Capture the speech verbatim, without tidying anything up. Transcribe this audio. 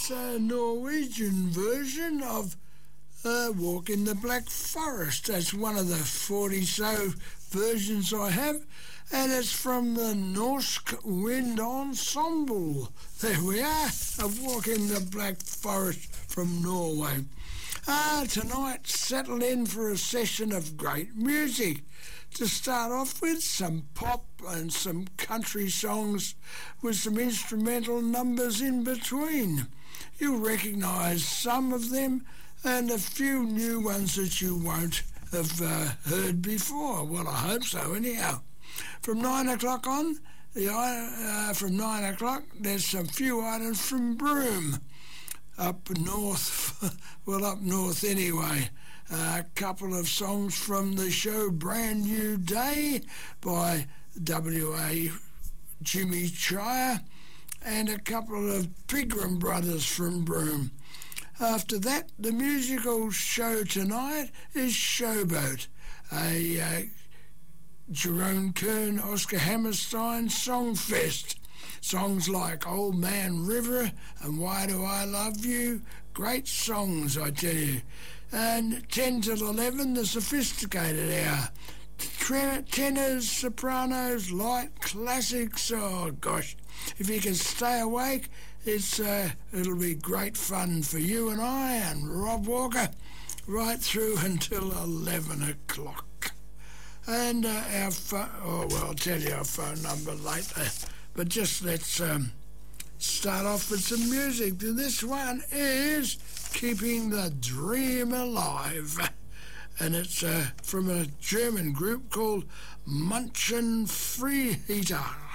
That's a Norwegian version of uh, Walk in the Black Forest. That's one of the forty-so versions I have, and it's from the Norsk Wind Ensemble. There we are, a Walk in the Black Forest from Norway. Ah, tonight, settle in for a session of great music. To start off with, some pop and some country songs with some instrumental numbers in between. You'll recognise some of them and a few new ones that you won't have uh, heard before. Well, I hope so anyhow. From nine o'clock on, the uh, from nine o'clock, there's some few items from Broome. Up north, well, up north anyway. Uh, a couple of songs from the show Brand New Day by W A Jimmy Chire, and a couple of Pigram Brothers from Broome. After that, the musical show tonight is Showboat, a uh, Jerome Kern, Oscar Hammerstein Songfest. Songs like Old Man River and Why Do I Love You, great songs, I tell you. And ten till eleven, the sophisticated hour. Tenors, sopranos, light classics, oh gosh. If you can stay awake, it's uh, it'll be great fun for you and I and Rob Walker right through until eleven o'clock. And uh, our phone, oh well, I'll tell you our phone number later. But just let's um, start off with some music. This one is Keeping the Dream Alive. And it's uh, from a German group called Munchen Freeheater.